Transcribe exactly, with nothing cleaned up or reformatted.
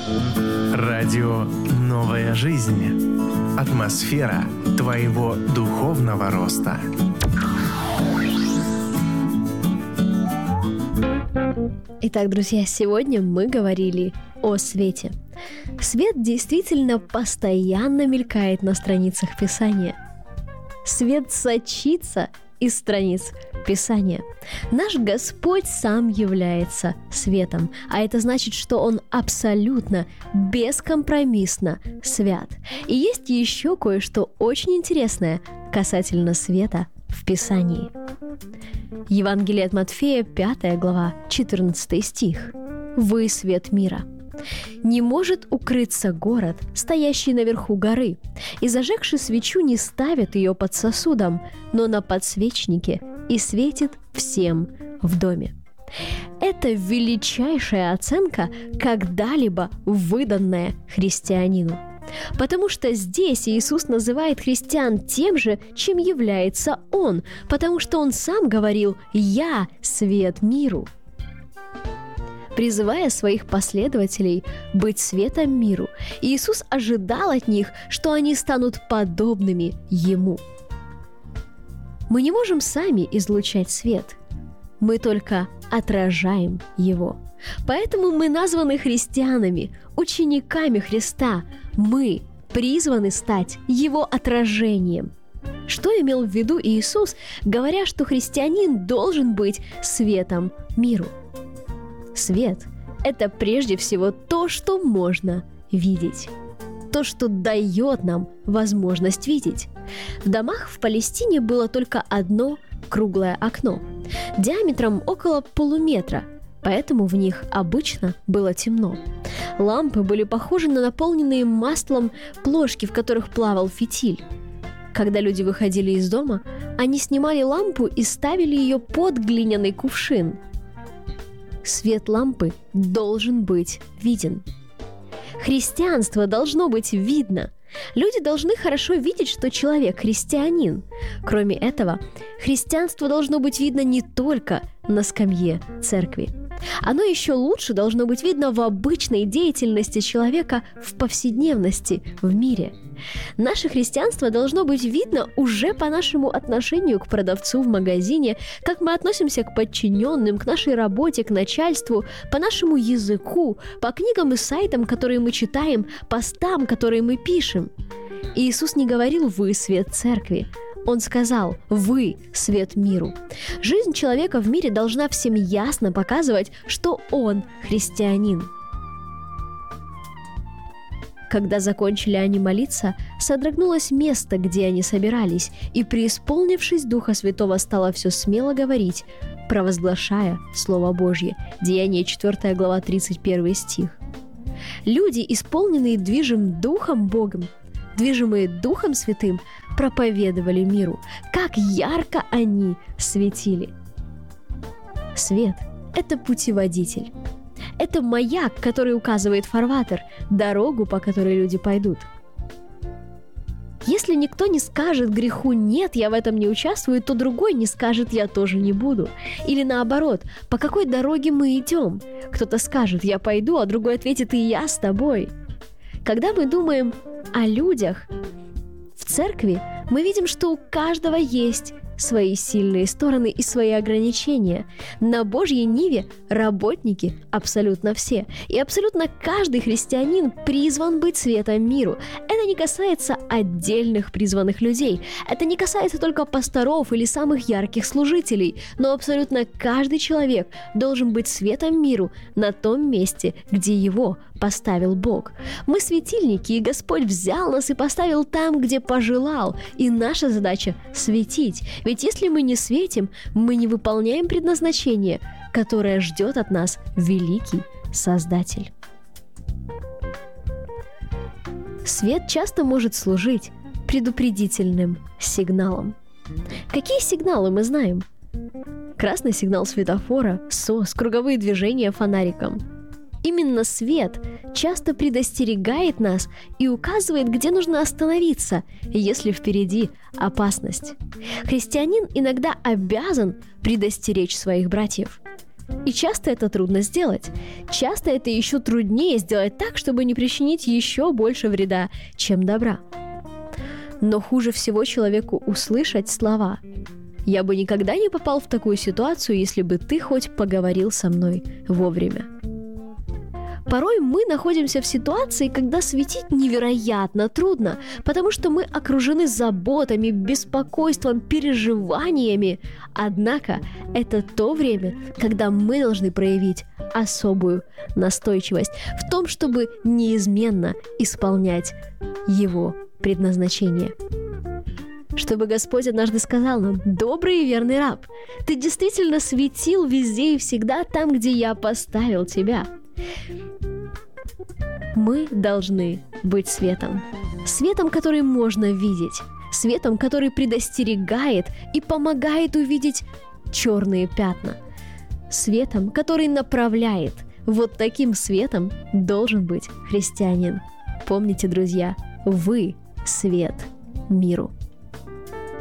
Радио «Новая жизнь». Атмосфера твоего духовного роста. Итак, друзья, сегодня мы говорили о свете. Свет действительно постоянно мелькает на страницах Писания. Свет сочится из страниц Писания. Наш Господь сам является светом, а это значит, что Он абсолютно, бескомпромиссно свят. И есть еще кое-что очень интересное касательно света в Писании. Евангелие от Матфея, пятая глава, четырнадцатый стих. «Вы свет мира. Не может укрыться город, стоящий наверху горы, и, зажегши свечу, не ставят ее под сосудом, но на подсвечнике, и светит всем в доме». Это величайшая оценка, когда-либо выданная христианину. Потому что здесь Иисус называет христиан тем же, чем является Он, потому что Он сам говорил «Я свет миру». Призывая своих последователей быть светом миру, Иисус ожидал от них, что они станут подобными Ему. Мы не можем сами излучать свет, мы только отражаем его. Поэтому мы названы христианами, учениками Христа. Мы призваны стать Его отражением. Что имел в виду Иисус, говоря, что христианин должен быть светом миру? Свет – это прежде всего то, что можно видеть. То, что дает нам возможность видеть. В домах в Палестине было только одно круглое окно, диаметром около полуметра, поэтому в них обычно было темно. Лампы были похожи на наполненные маслом плошки, в которых плавал фитиль. Когда люди выходили из дома, они снимали лампу и ставили ее под глиняный кувшин. Свет лампы должен быть виден. Христианство должно быть видно. Люди должны хорошо видеть, что человек христианин. Кроме этого, христианство должно быть видно не только на скамье церкви. Оно еще лучше должно быть видно в обычной деятельности человека в повседневности в мире. Наше христианство должно быть видно уже по нашему отношению к продавцу в магазине, как мы относимся к подчиненным, к нашей работе, к начальству, по нашему языку, по книгам и сайтам, которые мы читаем, постам, которые мы пишем. Иисус не говорил «вы свет церкви». Он сказал «Вы – свет миру». Жизнь человека в мире должна всем ясно показывать, что он христианин. Когда закончили они молиться, содрогнулось место, где они собирались, и, преисполнившись Духа Святого, стало все смело говорить, провозглашая Слово Божье. Деяние четвёртая глава, тридцать первый стих. Люди, исполненные движим Духом Богом, движимые Духом Святым, проповедовали миру, как ярко они светили. Свет – это путеводитель. Это маяк, который указывает фарватер, дорогу, по которой люди пойдут. Если никто не скажет греху «нет, я в этом не участвую», то другой не скажет «я тоже не буду». Или наоборот, по какой дороге мы идем? Кто-то скажет «я пойду», а другой ответит «и я с тобой». Когда мы думаем о людях в церкви, мы видим, что у каждого есть свои сильные стороны и свои ограничения. На Божьей ниве работники абсолютно все. И абсолютно каждый христианин призван быть светом миру. Это не касается отдельных призванных людей. Это не касается только пасторов или самых ярких служителей. Но абсолютно каждый человек должен быть светом миру на том месте, где его поставил Бог. Мы светильники, и Господь взял нас и поставил там, где пожелал. И наша задача – светить. Ведь если мы не светим, мы не выполняем предназначение, которое ждет от нас великий Создатель. Свет часто может служить предупредительным сигналом. Какие сигналы мы знаем? Красный сигнал светофора, СОС, круговые движения фонариком. Именно свет часто предостерегает нас и указывает, где нужно остановиться, если впереди опасность. Христианин иногда обязан предостеречь своих братьев. И часто это трудно сделать. Часто это еще труднее сделать так, чтобы не причинить еще больше вреда, чем добра. Но хуже всего человеку услышать слова: «Я бы никогда не попал в такую ситуацию, если бы ты хоть поговорил со мной вовремя». Порой мы находимся в ситуации, когда светить невероятно трудно, потому что мы окружены заботами, беспокойством, переживаниями. Однако это то время, когда мы должны проявить особую настойчивость в том, чтобы неизменно исполнять Его предназначение. Чтобы Господь однажды сказал нам: «Добрый и верный раб, ты действительно светил везде и всегда там, где я поставил тебя». Мы должны быть светом. Светом, который можно видеть. Светом, который предостерегает и помогает увидеть черные пятна. Светом, который направляет. Вот таким светом должен быть христианин. Помните, друзья, вы свет миру.